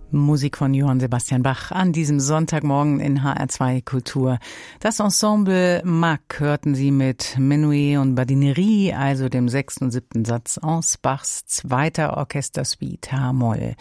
Musik von Johann Sebastian Bach an diesem Sonntagmorgen in HR2 Kultur. Das Ensemble Mack hörten Sie mit Menuet und Badinerie, also dem 6. und 7. Satz aus Bachs zweiter Orchestersuite H-Moll.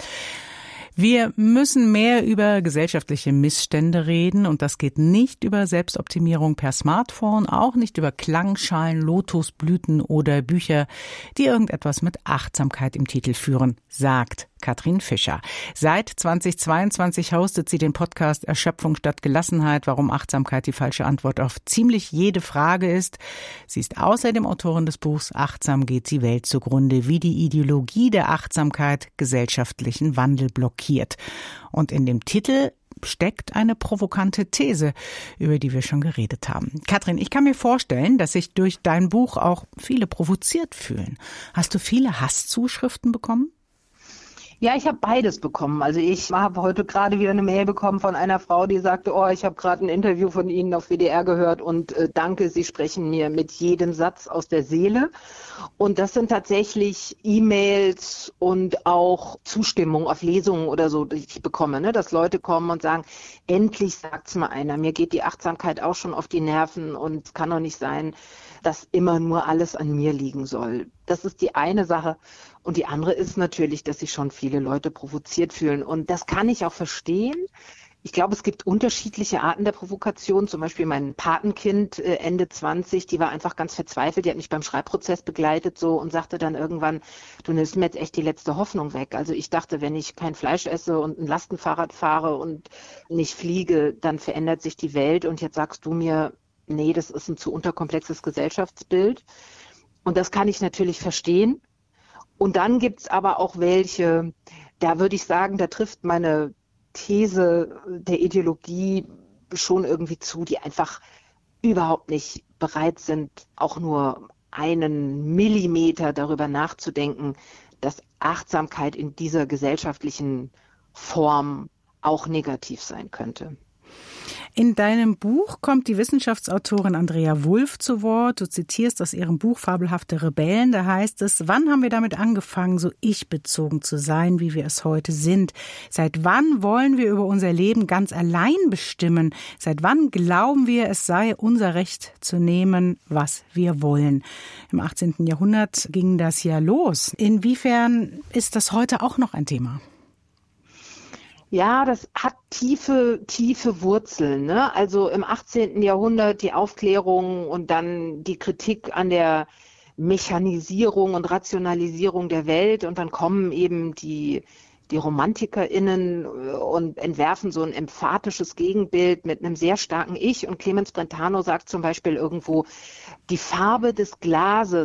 Wir müssen mehr über gesellschaftliche Missstände reden und das geht nicht über Selbstoptimierung per Smartphone, auch nicht über Klangschalen, Lotusblüten oder Bücher, die irgendetwas mit Achtsamkeit im Titel führen, sagt Katrin Fischer. Seit 2022 hostet sie den Podcast Erschöpfung statt Gelassenheit, warum Achtsamkeit die falsche Antwort auf ziemlich jede Frage ist. Sie ist außerdem Autorin des Buchs Achtsam geht die Welt zugrunde, wie die Ideologie der Achtsamkeit gesellschaftlichen Wandel blockiert. Und in dem Titel steckt eine provokante These, über die wir schon geredet haben. Katrin, ich kann mir vorstellen, dass sich durch dein Buch auch viele provoziert fühlen. Hast du viele Hasszuschriften bekommen? Ja, ich habe beides bekommen. Also ich habe heute gerade wieder eine Mail bekommen von einer Frau, die sagte, oh, ich habe gerade ein Interview von Ihnen auf WDR gehört und danke, Sie sprechen mir mit jedem Satz aus der Seele. Und das sind tatsächlich E-Mails und auch Zustimmung auf Lesungen oder so, die ich bekomme, ne? Dass Leute kommen und sagen, endlich sagt's mal einer, mir geht die Achtsamkeit auch schon auf die Nerven und es kann doch nicht sein, dass immer nur alles an mir liegen soll. Das ist die eine Sache. Und die andere ist natürlich, dass sich schon viele Leute provoziert fühlen. Und das kann ich auch verstehen. Ich glaube, es gibt unterschiedliche Arten der Provokation. Zum Beispiel mein Patenkind, Ende 20, die war einfach ganz verzweifelt. Die hat mich beim Schreibprozess begleitet so und sagte dann irgendwann, du nimmst mir jetzt echt die letzte Hoffnung weg. Also ich dachte, wenn ich kein Fleisch esse und ein Lastenfahrrad fahre und nicht fliege, dann verändert sich die Welt. Und jetzt sagst du mir, nee, das ist ein zu unterkomplexes Gesellschaftsbild. Und das kann ich natürlich verstehen. Und dann gibt's aber auch welche, da würde ich sagen, da trifft meine These der Ideologie schon irgendwie zu, die einfach überhaupt nicht bereit sind, auch nur einen Millimeter darüber nachzudenken, dass Achtsamkeit in dieser gesellschaftlichen Form auch negativ sein könnte. In deinem Buch kommt die Wissenschaftsautorin Andrea Wulf zu Wort. Du zitierst aus ihrem Buch Fabelhafte Rebellen. Da heißt es, wann haben wir damit angefangen, so ich-bezogen zu sein, wie wir es heute sind? Seit wann wollen wir über unser Leben ganz allein bestimmen? Seit wann glauben wir, es sei unser Recht zu nehmen, was wir wollen? Im 18. Jahrhundert ging das ja los. Inwiefern ist das heute auch noch ein Thema? Ja, das hat tiefe Wurzeln, ne? Also im 18. Jahrhundert die Aufklärung und dann die Kritik an der Mechanisierung und Rationalisierung der Welt und dann kommen eben die RomantikerInnen und entwerfen so ein emphatisches Gegenbild mit einem sehr starken Ich und Clemens Brentano sagt zum Beispiel irgendwo, die Farbe des Glases